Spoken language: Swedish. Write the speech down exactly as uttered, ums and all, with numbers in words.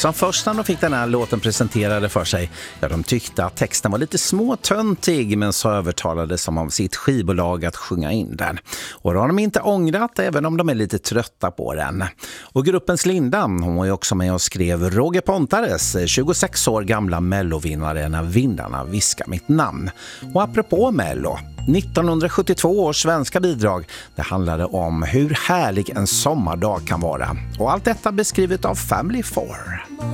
som först när de fick den här låten presenterade för sig, ja, de tyckte att texten var lite småtöntig, men så övertalade som om sitt skivbolag att sjunga in den. Och då har de inte ångrat, även om de är lite trötta på den. Och gruppens Linda, hon var ju också med och skrev Roger Pontares, tjugosex år gamla mellovinnare När vindarna viskar mitt namn. Och apropå mello, nittonhundrasjuttiotvå års svenska bidrag, det handlade om hur härlig en sommardag kan vara. Och allt detta beskrivet av Family Four.